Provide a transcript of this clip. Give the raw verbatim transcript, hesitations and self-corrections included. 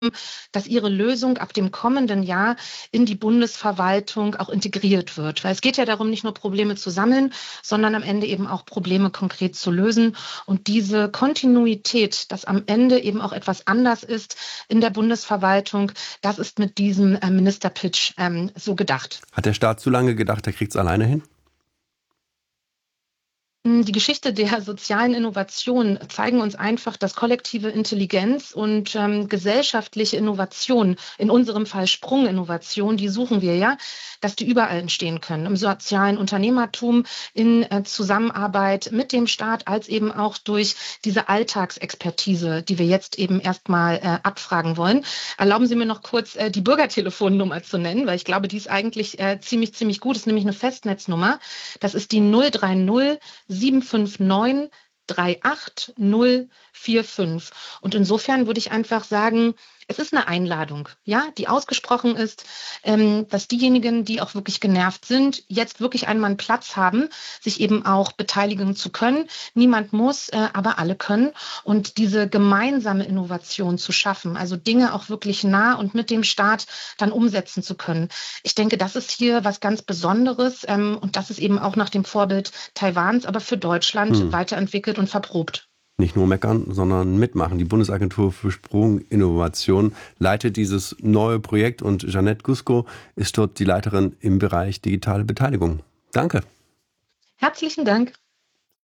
dass ihre Lösung ab dem kommenden Jahr in die Bundesverwaltung auch integriert wird. Weil es geht ja darum, nicht nur Probleme zu sammeln, sondern am Ende eben auch Probleme konkret zu lösen. Und diese Kontinuität, dass am Ende eben auch etwas anders ist in der Bundesverwaltung, das ist mit diesem äh, Ministerpitch ähm, so gedacht. Hat der Staat zu lange gedacht, er kriegt es alleine hin? Die Geschichte der sozialen Innovation zeigen uns einfach, dass kollektive Intelligenz und ähm, gesellschaftliche Innovation, in unserem Fall Sprunginnovation, die suchen wir ja, dass die überall entstehen können. Im sozialen Unternehmertum, in äh, Zusammenarbeit mit dem Staat, als eben auch durch diese Alltagsexpertise, die wir jetzt eben erstmal äh, abfragen wollen. Erlauben Sie mir noch kurz äh, die Bürgertelefonnummer zu nennen, weil ich glaube, die ist eigentlich äh, ziemlich, ziemlich gut. Das ist nämlich eine Festnetznummer. Das ist die null drei null sieben fünf neun drei acht null vier fünf. Und insofern würde ich einfach sagen, es ist eine Einladung, ja, die ausgesprochen ist, ähm, dass diejenigen, die auch wirklich genervt sind, jetzt wirklich einmal einen Platz haben, sich eben auch beteiligen zu können. Niemand muss, äh, aber alle können. Und diese gemeinsame Innovation zu schaffen, also Dinge auch wirklich nah und mit dem Staat dann umsetzen zu können. Ich denke, das ist hier was ganz Besonderes ähm, und das ist eben auch nach dem Vorbild Taiwans, aber für Deutschland hm. weiterentwickelt und verprobt. Nicht nur meckern, sondern mitmachen. Die Bundesagentur für Sprunginnovation leitet dieses neue Projekt und Jeanette Gusko ist dort die Leiterin im Bereich digitale Beteiligung. Danke. Herzlichen Dank.